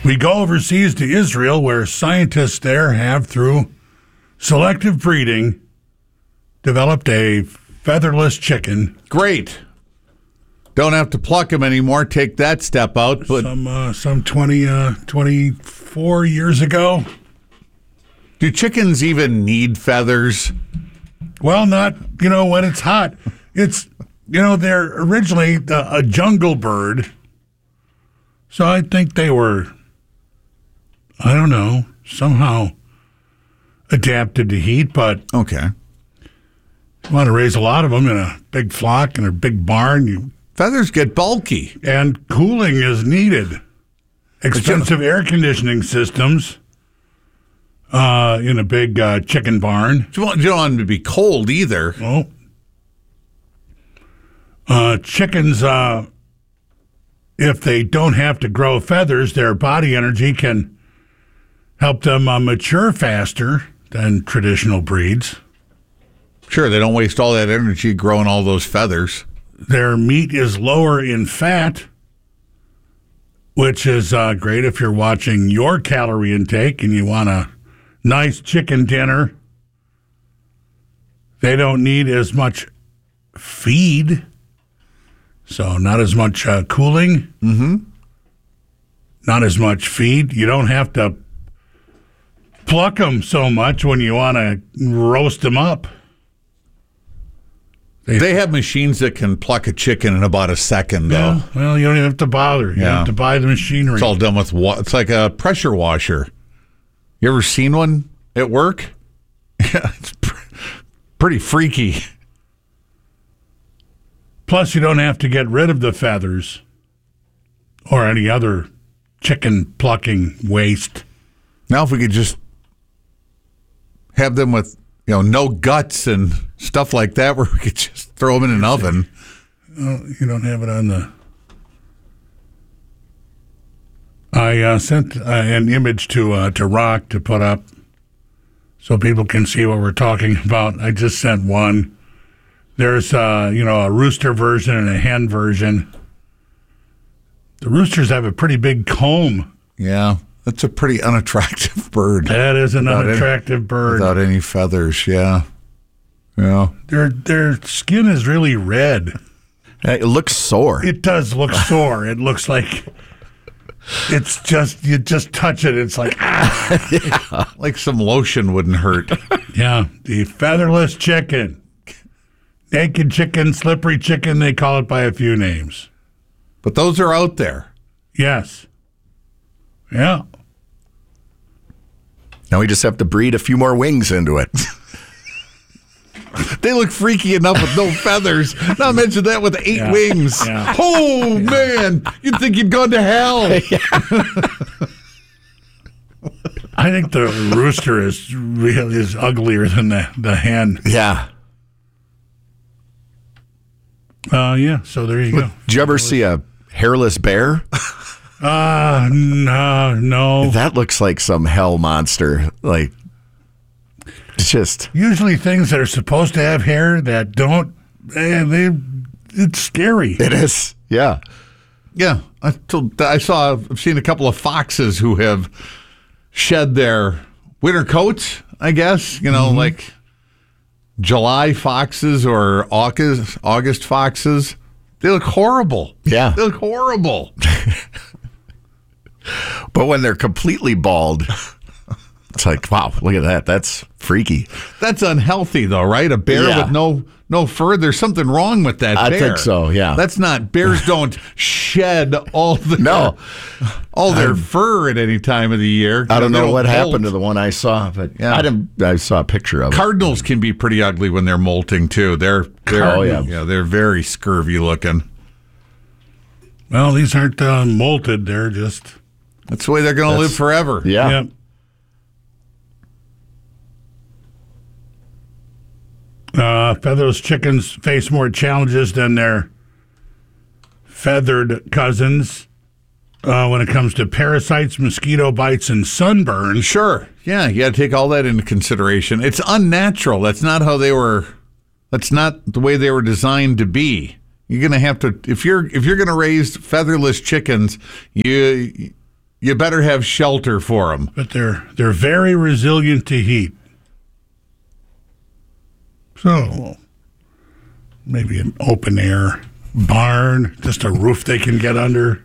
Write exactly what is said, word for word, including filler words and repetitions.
We go overseas to Israel, where scientists there have, through selective breeding, developed a featherless chicken. Great. Don't have to pluck them anymore. Take that step out. But Some uh, some twenty, uh, twenty-four years ago. do chickens even need feathers? Well, not, you know, when it's hot. It's, you know, they're originally a, a jungle bird. So I think they were, I don't know, somehow adapted to heat, but Okay. you want to raise a lot of them in a big flock in a big barn, you, Feathers get bulky. and cooling is needed. Expensive air conditioning systems uh, in a big uh, chicken barn. You don't, you don't want them to be cold either. Oh. Uh, chickens, uh, if they don't have to grow feathers, their body energy can help them uh, mature faster than traditional breeds. Sure, they don't waste all that energy growing all those feathers. Their meat is lower in fat, which is uh, great if you're watching your calorie intake and you want a nice chicken dinner. They don't need as much feed, so not as much uh, cooling. Mm-hmm. Not as much feed. You don't have to pluck them so much when you want to roast them up. They, They have machines that can pluck a chicken in about a second, though. yeah, well, you don't even have to bother. You Yeah. don't have to buy the machinery. It's all done with wa- it's like a pressure washer. You ever seen one at work? Yeah, it's pr- pretty freaky. Plus, you don't have to get rid of the feathers or any other chicken plucking waste. Now, if we could just have them with, you know, no guts and stuff like that, where we could just throw them in an oven. Oh, you don't have it on the. I uh, sent uh, an image to uh, to Rock to put up so people can see what we're talking about. I just sent one. There's uh, you know, a rooster version and a hen version. The roosters have a pretty big comb. Yeah, that's a pretty unattractive bird. That is an Without unattractive any, bird. Without any feathers, yeah. Yeah. Their their skin is really red. It looks sore. It does look sore. It looks like it's just, you just touch it, it's like, ah. Like some lotion wouldn't hurt. Yeah, the featherless chicken. Naked chicken, slippery chicken, they call it by a few names. But those are out there. Yes. Yeah. Now we just have to breed a few more wings into it. They look freaky enough with no feathers. Not mention that with eight Yeah. wings. Yeah. Oh, man. You'd think you'd gone to hell. I think the rooster is really is uglier than the, the hen. Yeah. Uh, yeah, so there you go. Did you ever see a hairless bear? Uh, no, no. That looks like some hell monster. Like, it's just. Usually things that are supposed to have hair that don't, eh, they, it's scary. It is. Yeah. Yeah. I, told, I saw, I've seen a couple of foxes who have shed their winter coats, I guess, you know, mm-hmm. like July foxes or August, August foxes. They look horrible. Yeah. They look horrible. But when they're completely bald, it's like, wow, look at that. That's freaky. That's unhealthy, though, right? A bear Yeah. with no no fur. There's something wrong with that I bear. think so, yeah. That's not, bears don't shed all the No. all their I'm- fur at any time of the year. I don't They know what molt. happened to the one I saw, but Yeah. I didn't. I saw a picture of it. Cardinals can be pretty ugly when they're molting too. They're, they're Oh, yeah. yeah, they're very scurvy looking. Well, these aren't uh, molted. They're just, That's the way they're going to live forever. Yeah. yeah. Uh, featherless chickens face more challenges than their feathered cousins uh, when it comes to parasites, mosquito bites, and sunburn. Sure. Yeah, you got to take all that into consideration. It's unnatural. That's not how they were. That's not the way they were designed to be. You're going to have to if you're if you're going to raise featherless chickens, you you better have shelter for them. But they're they're very resilient to heat. So maybe an open air barn, just a roof they can get under.